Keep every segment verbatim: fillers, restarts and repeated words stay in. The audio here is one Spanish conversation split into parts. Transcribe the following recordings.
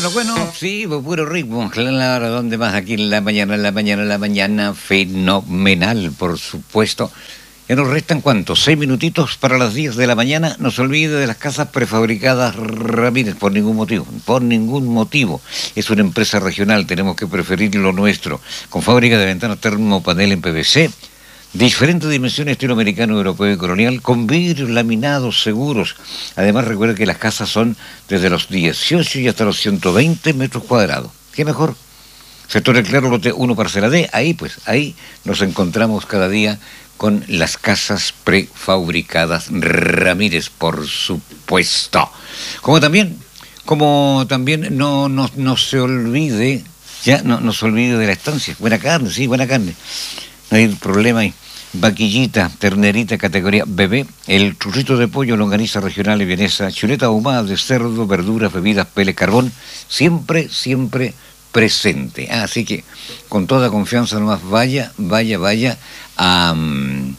Lo bueno, sí, pues puro ritmo. Claro, ¿dónde más? Aquí en la mañana, en la mañana, en la mañana. Fenomenal, por supuesto. Ya nos restan, ¿cuántos? Seis minutitos para las diez de la mañana. No se olvide de las casas prefabricadas Ramírez, por ningún motivo. Por ningún motivo. Es una empresa regional, tenemos que preferir lo nuestro. Con fábrica de ventanas termopanel en P V C. Diferentes dimensiones, estilo americano, europeo y colonial, con vidrios laminados seguros. Además, recuerde que las casas son desde los dieciocho y hasta los ciento veinte metros cuadrados. ¿Qué mejor? Sector El Claro, lote uno, parcela D. Ahí, pues, ahí nos encontramos cada día con las casas prefabricadas Ramírez, por supuesto. Como también, como también no, no, no se olvide, ya no, no se olvide de la estancia. Buena carne, sí, buena carne. No hay problema ahí. Vaquillita, ternerita, categoría bebé, el churrito de pollo, longaniza regional y vienesa, chuleta ahumada de cerdo, verduras, bebidas, pele, carbón, siempre, siempre presente. Ah, así que con toda confianza nomás vaya, vaya, vaya a um,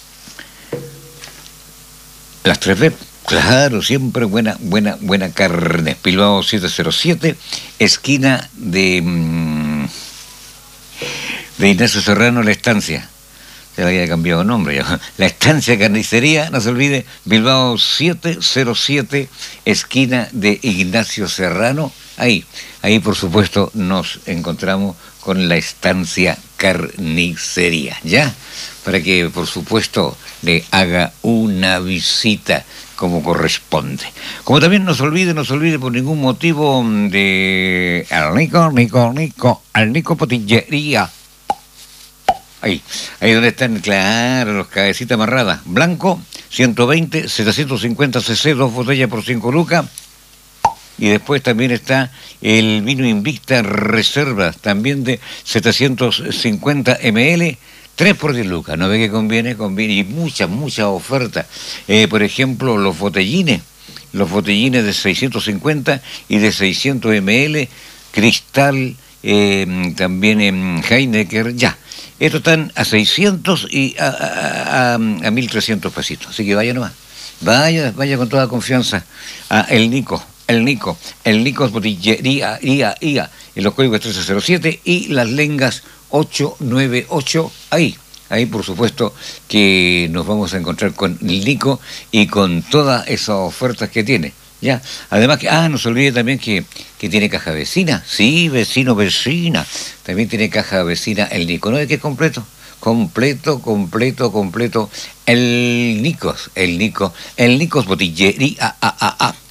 las tres B. Claro, siempre buena, buena, buena carne. Bilbao setecientos siete, esquina de, um, de Ignacio Serrano, La Estancia. Se había cambiado nombre ya. La Estancia Carnicería, no se olvide, Bilbao setecientos siete, esquina de Ignacio Serrano. Ahí, ahí por supuesto nos encontramos con La Estancia Carnicería, ¿ya? Para que por supuesto le haga una visita como corresponde. Como también no se olvide, no se olvide por ningún motivo de al Nico, Nico, Nico, al Nico Potillería. Ahí, ahí donde están, claro, los cabecitas amarradas. Blanco, ciento veinte, setecientos cincuenta cc, dos botellas por cinco lucas. Y después también está el vino Invicta Reserva, también de setecientos cincuenta mililitros, tres por diez lucas. ¿No ve que conviene? Conviene. Y muchas, muchas ofertas. Eh, por ejemplo, los botellines, los botellines de seiscientos cincuenta y de seiscientos mililitros, Cristal, eh, también en Heineken, ya. Estos están a seiscientos y a, a, a, a mil trescientos pesitos. Así que vaya nomás. Vaya, vaya con toda confianza a El Nico. El Nico. El Nico Botillería, ia, ia. En los códigos trece cero siete y Las Lengas ochocientos noventa y ocho. Ahí. Ahí, por supuesto, que nos vamos a encontrar con el Nico y con todas esas ofertas que tiene. Ya, además que, ah, no se olvide también que, que tiene caja vecina, sí, vecino, vecina, también tiene caja vecina el Nico, ¿no? ¿De qué es completo? Completo, completo, completo, el Nicos, el Nico, el Nicos Botillería, ah, ah, ah, ah.